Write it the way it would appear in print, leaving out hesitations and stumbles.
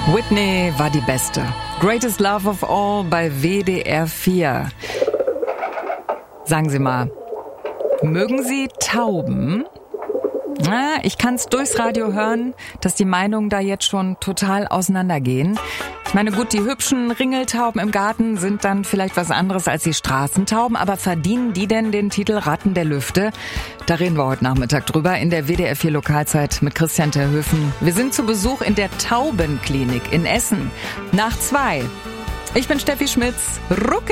Whitney war die Beste. Greatest Love of All bei WDR 4. Sagen Sie mal, mögen Sie Tauben? Na, ich kann's durchs Radio hören, dass die Meinungen da jetzt schon total auseinandergehen. Ich meine, gut, die hübschen Ringeltauben im Garten sind dann vielleicht was anderes als die Straßentauben, aber verdienen die denn den Titel Ratten der Lüfte? Da reden wir heute Nachmittag drüber in der WDR 4 Lokalzeit mit Christian Terhöfen. Wir sind zu Besuch in der Taubenklinik in Essen. Nach 2. Ich bin Steffi Schmitz. Rucke